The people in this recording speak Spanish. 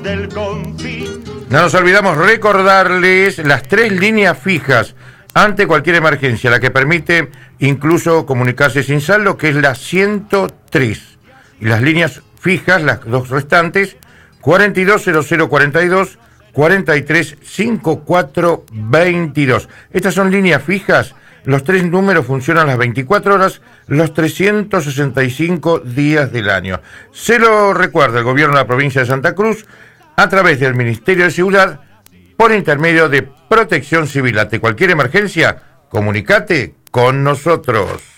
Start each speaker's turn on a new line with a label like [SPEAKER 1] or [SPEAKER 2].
[SPEAKER 1] del confín.
[SPEAKER 2] No nos olvidamos recordarles las 3 líneas fijas ante cualquier emergencia, la que permite incluso comunicarse sin saldo, que es la 103. Y las líneas fijas, las 2 restantes, 420042, 435422. Estas son líneas fijas. Los 3 números funcionan las 24 horas, los 365 días del año. Se lo recuerda el gobierno de la provincia de Santa Cruz a través del Ministerio de Seguridad por intermedio de Protección Civil. Ante cualquier emergencia, comunicate con nosotros.